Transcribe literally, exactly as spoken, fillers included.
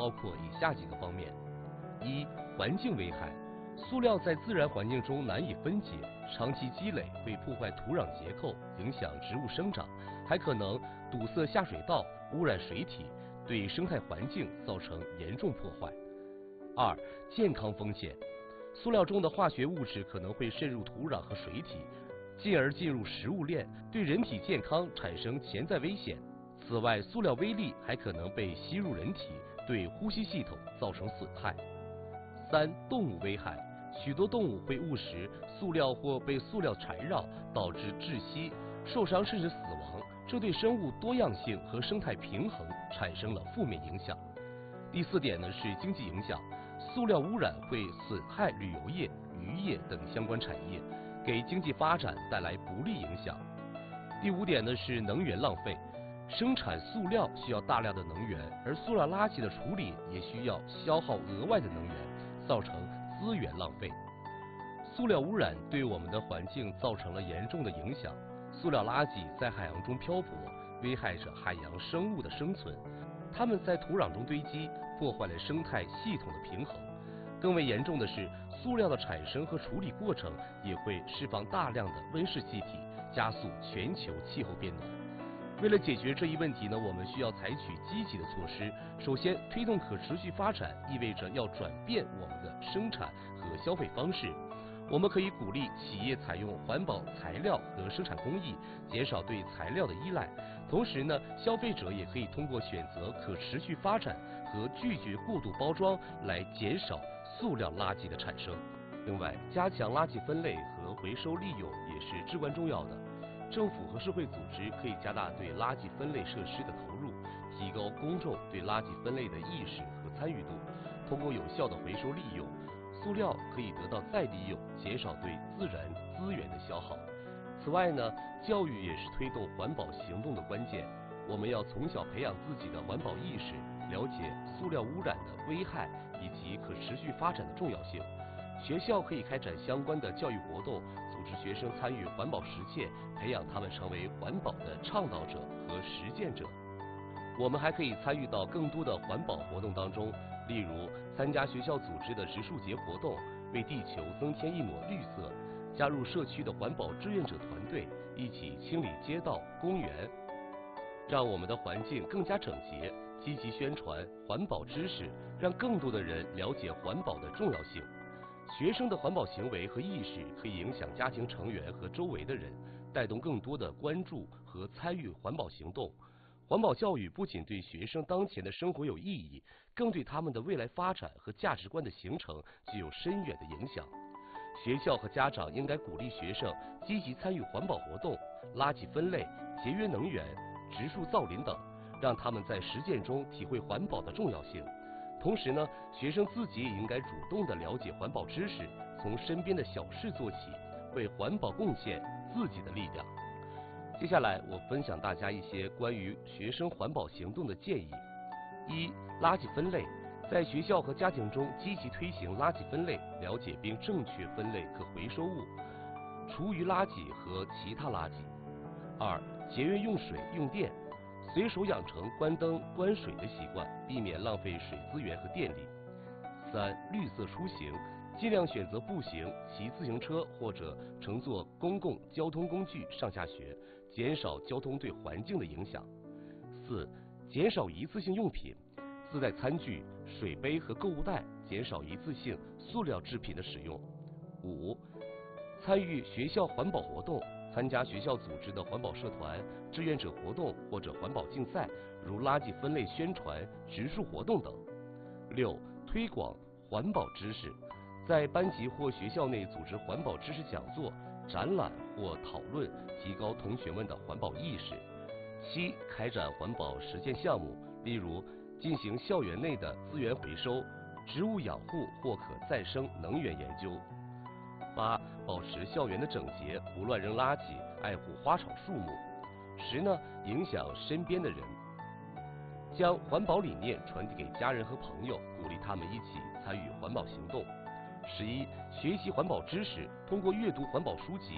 包括以下几个方面：一、环境危害。塑料在自然环境中难以分解，长期积累会破坏土壤结构，影响植物生长，还可能堵塞下水道，污染水体，对生态环境造成严重破坏。二、健康风险。塑料中的化学物质可能会渗入土壤和水体，进而进入食物链，对人体健康产生潜在危险。此外，塑料微粒还可能被吸入人体，对呼吸系统造成损害。三、动物危害。许多动物会误食塑料或被塑料缠绕，导致窒息、受伤甚至死亡，这对生物多样性和生态平衡产生了负面影响。第四点呢是经济影响，塑料污染会损害旅游业、渔业等相关产业，给经济发展带来不利影响。第五点呢是能源浪费，生产塑料需要大量的能源，而塑料垃圾的处理也需要消耗额外的能源，造成资源浪费。塑料污染对我们的环境造成了严重的影响，塑料垃圾在海洋中漂泊，危害着海洋生物的生存，它们在土壤中堆积，破坏了生态系统的平衡。更为严重的是，塑料的产生和处理过程也会释放大量的温室气体，加速全球气候变暖。为了解决这一问题呢，我们需要采取积极的措施。首先，推动可持续发展意味着要转变我们的生产和消费方式。我们可以鼓励企业采用环保材料和生产工艺，减少对材料的依赖。同时呢，消费者也可以通过选择可持续发展和拒绝过度包装来减少塑料垃圾的产生。另外，加强垃圾分类和回收利用也是至关重要的。政府和社会组织可以加大对垃圾分类设施的投入，提高公众对垃圾分类的意识和参与度。通过有效的回收利用，塑料可以得到再利用，减少对自然资源的消耗。此外呢，教育也是推动环保行动的关键。我们要从小培养自己的环保意识，了解塑料污染的危害以及可持续发展的重要性。学校可以开展相关的教育活动，组织学生参与环保实践，培养他们成为环保的倡导者和实践者。我们还可以参与到更多的环保活动当中，例如参加学校组织的植树节活动，为地球增添一抹绿色；加入社区的环保志愿者团队，一起清理街道、公园，让我们的环境更加整洁。积极宣传环保知识，让更多的人了解环保的重要性。学生的环保行为和意识可以影响家庭成员和周围的人，带动更多的关注和参与环保行动。环保教育不仅对学生当前的生活有意义，更对他们的未来发展和价值观的形成具有深远的影响。学校和家长应该鼓励学生积极参与环保活动、垃圾分类、节约能源、植树造林等，让他们在实践中体会环保的重要性。同时呢，学生自己也应该主动地了解环保知识，从身边的小事做起，为环保贡献自己的力量。接下来我分享大家一些关于学生环保行动的建议。一、垃圾分类，在学校和家庭中积极推行垃圾分类，了解并正确分类可回收物、厨余垃圾和其他垃圾。二、节约用水用电，随手养成关灯关水的习惯，避免浪费水资源和电力。三、绿色出行，尽量选择步行、骑自行车或者乘坐公共交通工具上下学，减少交通对环境的影响。四、减少一次性用品，自带餐具、水杯和购物袋，减少一次性塑料制品的使用。五、参与学校环保活动，参加学校组织的环保社团、志愿者活动或者环保竞赛，如垃圾分类宣传、植树活动等。六、推广环保知识，在班级或学校内组织环保知识讲座、展览或讨论，提高同学们的环保意识。七、开展环保实践项目，例如进行校园内的资源回收、植物养护或可再生能源研究。八、保持校园的整洁，不乱扔垃圾，爱护花草树木。十呢，影响身边的人，将环保理念传递给家人和朋友，鼓励他们一起参与环保行动。十一、学习环保知识，通过阅读环保书籍，